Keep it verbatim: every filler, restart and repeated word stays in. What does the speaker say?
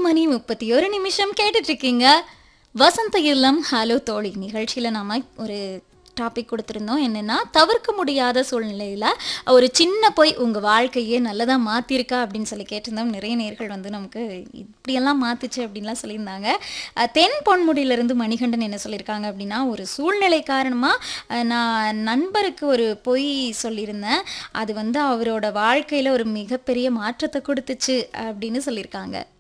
மணி முப்பத்தி ஒரு நிமிஷம் கேட்டுட்டு இருக்கீங்க. வசந்த இல்லம் ஹலோ தோழி நிகழ்ச்சியில நாம ஒரு டாபிக் கொடுத்திருந்தோம். என்னன்னா, தவிர்க்க முடியாத சூழ்நிலையில ஒரு சின்ன பொய் உங்க வாழ்க்கையே நல்லதா மாத்திருக்கா அப்படின்னு சொல்லி கேட்டிருந்தோம். நிறைய நேயர்கள் வந்து நமக்கு இப்படியெல்லாம் மாத்துச்சு அப்படின்லாம் சொல்லியிருந்தாங்க. அ தென் பொன்முடியிலிருந்து மணிகண்டன் என்ன சொல்லியிருக்காங்க அப்படின்னா, ஒரு சூழ்நிலை காரணமா அ நான் நண்பருக்கு ஒரு பொய் சொல்லியிருந்தேன். அது வந்து அவரோட வாழ்க்கையில ஒரு மிகப்பெரிய மாற்றத்த குடுத்துச்சு அப்படின்னு சொல்லியிருக்காங்க.